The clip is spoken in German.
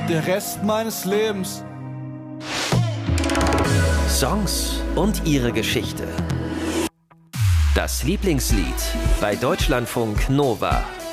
der Rest meines Lebens. Songs und ihre Geschichte. Das Lieblingslied bei Deutschlandfunk Nova.